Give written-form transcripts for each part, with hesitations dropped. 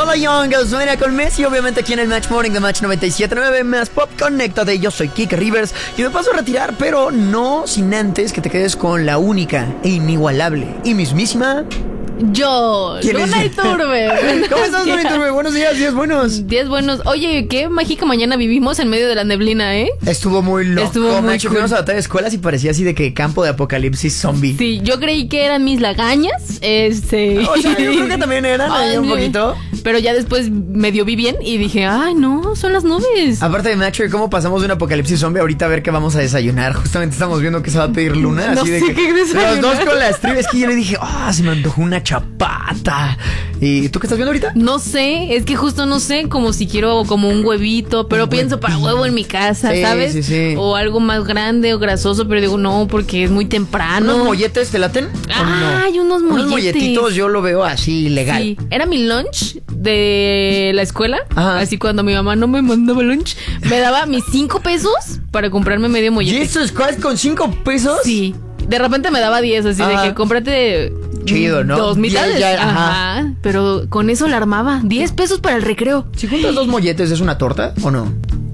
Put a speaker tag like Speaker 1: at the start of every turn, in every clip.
Speaker 1: Lola Young suena con Messi, obviamente aquí en el Match Morning de Match 97.9 más Pop. Conéctate, yo soy Kike Rivers y me paso a retirar, pero no sin antes que te quedes con la única e inigualable y mismísima...
Speaker 2: Yo, Luna Iturbe.
Speaker 1: ¿Cómo estás, Luna Iturbe? Buenos días, días buenos.
Speaker 2: Días buenos. Oye, qué mágica mañana vivimos en medio de la neblina, ¿eh?
Speaker 1: Estuvo muy loco.
Speaker 2: Estuvo muy cool.
Speaker 1: Fuimos a batalla de escuelas y parecía así de que campo de apocalipsis zombie.
Speaker 2: Sí, yo creí que eran mis lagañas.
Speaker 1: O sea, yo creo que también eran ahí un poquito.
Speaker 2: Pero ya después medio vi bien y dije, ay, no, son las nubes.
Speaker 1: Aparte de Nacho, ¿cómo pasamos de un apocalipsis zombie ahorita a ver qué vamos a desayunar? Justamente estamos viendo que se va a pedir Luna.
Speaker 2: No
Speaker 1: así de
Speaker 2: sé
Speaker 1: que
Speaker 2: qué desayunar.
Speaker 1: los dos con las tribus. Es que yo le dije, se me antojó una chapata. ¿Y tú qué estás viendo ahorita?
Speaker 2: No sé, es que justo no sé, como si quiero como un huevito, pero pienso para huevo en mi casa,
Speaker 1: sí,
Speaker 2: ¿sabes?
Speaker 1: Sí.
Speaker 2: O algo más grande o grasoso, pero digo, no, porque es muy temprano.
Speaker 1: ¿Unos molletes te laten?
Speaker 2: Ay, unos molletes.
Speaker 1: Unos molletitos yo lo veo así legal.
Speaker 2: Sí, era mi lunch de la escuela.
Speaker 1: Ajá.
Speaker 2: Así cuando mi mamá no me mandaba lunch, me daba mis 5 pesos para comprarme medio mollete.
Speaker 1: ¿Y esos cuáles con 5 pesos?
Speaker 2: Sí. De repente me daba 10, así de que cómprate
Speaker 1: chido, ¿no?
Speaker 2: 2 mitades.
Speaker 1: Ya,
Speaker 2: ajá. Pero con eso la armaba. 10 pesos para el recreo.
Speaker 1: Si juntas 2 molletes, ¿es una torta o no?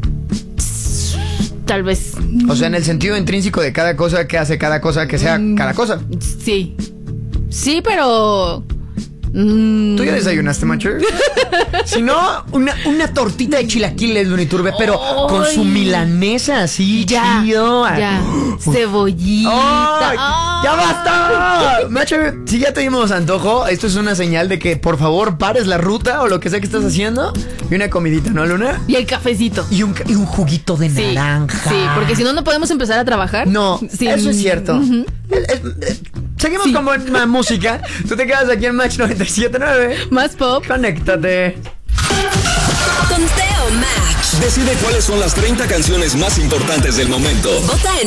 Speaker 2: Tal vez.
Speaker 1: O sea, en el sentido intrínseco de cada cosa que hace cada cosa que sea cada cosa.
Speaker 2: Sí. Sí, pero...
Speaker 1: ¿Tú ya desayunaste, macho? Si no, una tortita de chilaquiles, Luna Iturbe, pero con su milanesa así, chido.
Speaker 2: Ya. Cebollita.
Speaker 1: ¡Ya basta! Macho, si ya te dimos antojo, esto es una señal de que por favor pares la ruta o lo que sea que estás haciendo. Y una comidita, ¿no, Luna?
Speaker 2: Y el cafecito.
Speaker 1: Y un juguito de naranja.
Speaker 2: Sí, porque si no, no podemos empezar a trabajar.
Speaker 1: No, eso es cierto. Seguimos con buena música. Tú te quedas aquí en Match 97.9.
Speaker 2: Más pop.
Speaker 1: Conéctate.
Speaker 3: Conteo Match.
Speaker 4: Decide cuáles son las 30 canciones más importantes del momento.
Speaker 3: Vota en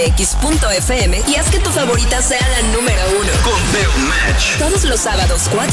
Speaker 3: matchmx.fm y haz que tu favorita sea la número 1.
Speaker 4: Conteo Match.
Speaker 3: Todos los sábados, 4